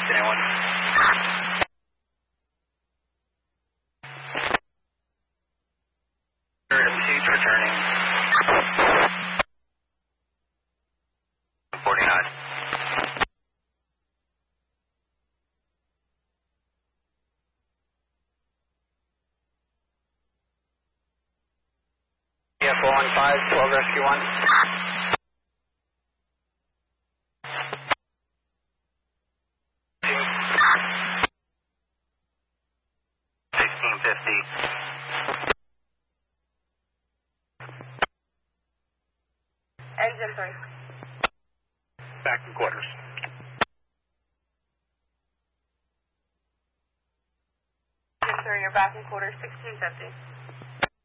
anyone. Seats returning. 49. F115, 12 Rescue 1. Engine 3. Back in quarters. Engine 3, you're back in quarters, 1650.